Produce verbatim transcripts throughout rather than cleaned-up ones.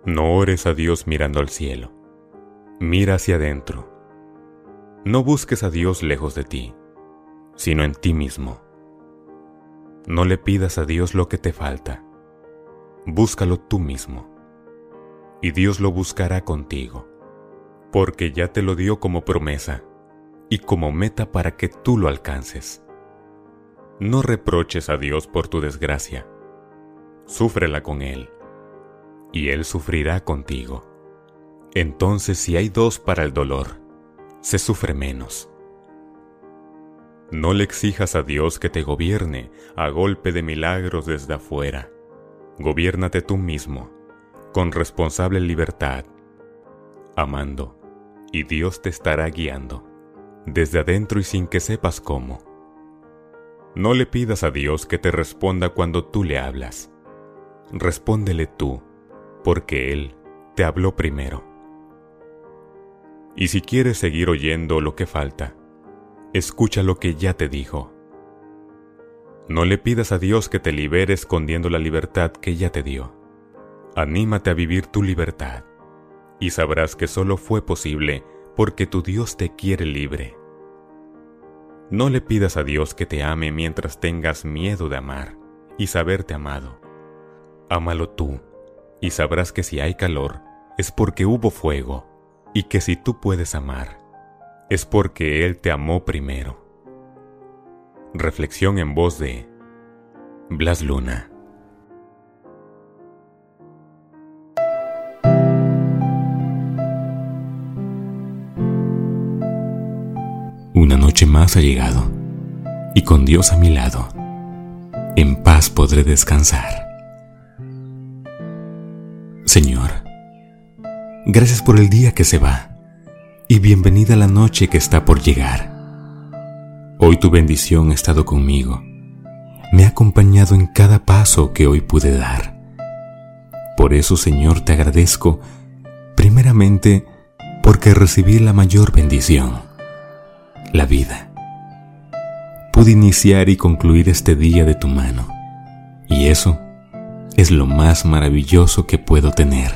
No ores a Dios mirando al cielo. Mira hacia adentro. No busques a Dios lejos de ti, sino en ti mismo. No le pidas a Dios lo que te falta. Búscalo tú mismo. Y Dios lo buscará contigo, porque ya te lo dio como promesa y como meta para que tú lo alcances. No reproches a Dios por tu desgracia. Súfrela con Él, y Él sufrirá contigo. Entonces, si hay dos para el dolor, se sufre menos. No le exijas a Dios que te gobierne a golpe de milagros desde afuera. Gobiérnate tú mismo, con responsable libertad, amando, y Dios te estará guiando, desde adentro y sin que sepas cómo. No le pidas a Dios que te responda cuando tú le hablas. Respóndele tú, porque Él te habló primero. Y si quieres seguir oyendo lo que falta, escucha lo que ya te dijo. No le pidas a Dios que te libere escondiendo la libertad que ya te dio. Anímate a vivir tu libertad, y sabrás que solo fue posible porque tu Dios te quiere libre. No le pidas a Dios que te ame mientras tengas miedo de amar y saberte amado. Ámalo tú, y sabrás que si hay calor, es porque hubo fuego, y que si tú puedes amar, es porque Él te amó primero. Reflexión en voz de Blas Luna. Una noche más ha llegado, y con Dios a mi lado, en paz podré descansar. Señor, gracias por el día que se va, y bienvenida la noche que está por llegar. Hoy tu bendición ha estado conmigo, me ha acompañado en cada paso que hoy pude dar. Por eso, Señor, te agradezco, primeramente, porque recibí la mayor bendición, la vida. Pude iniciar y concluir este día de tu mano, y eso es lo más maravilloso que puedo tener.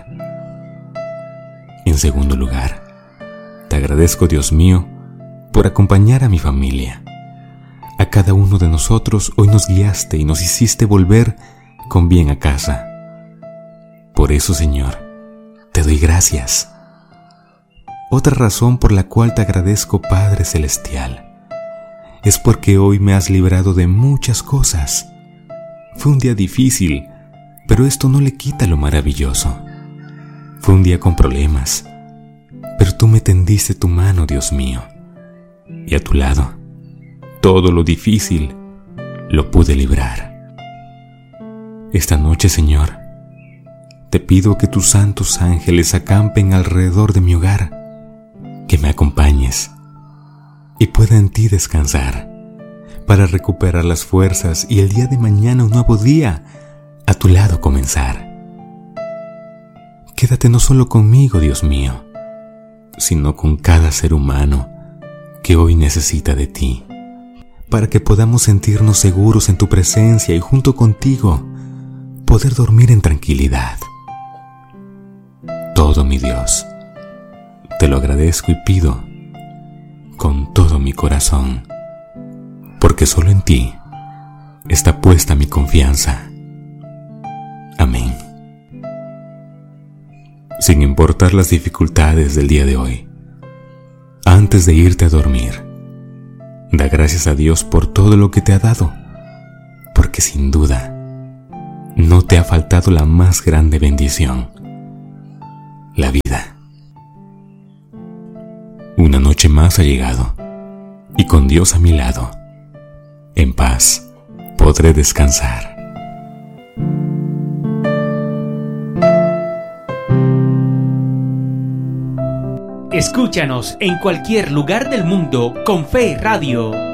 En segundo lugar, te agradezco, Dios mío, por acompañar a mi familia. A cada uno de nosotros hoy nos guiaste y nos hiciste volver con bien a casa. Por eso, Señor, te doy gracias. Otra razón por la cual te agradezco, Padre Celestial, es porque hoy me has librado de muchas cosas. Fue un día difícil, pero esto no le quita lo maravilloso. Fue un día con problemas, pero tú me tendiste tu mano, Dios mío, y a tu lado, todo lo difícil lo pude librar. Esta noche, Señor, te pido que tus santos ángeles acampen alrededor de mi hogar, que me acompañes y pueda en ti descansar, para recuperar las fuerzas y el día de mañana un nuevo día a tu lado comenzar. Quédate no solo conmigo, Dios mío, sino con cada ser humano que hoy necesita de ti, para que podamos sentirnos seguros en tu presencia y junto contigo poder dormir en tranquilidad. Todo, mi Dios, te lo agradezco y pido con todo mi corazón, porque solo en ti está puesta mi confianza. Amén. Sin importar las dificultades del día de hoy, antes de irte a dormir, da gracias a Dios por todo lo que te ha dado, porque sin duda no te ha faltado la más grande bendición, la vida. Una noche más ha llegado, y con Dios a mi lado, en paz podré descansar. Escúchanos en cualquier lugar del mundo con Fe Radio.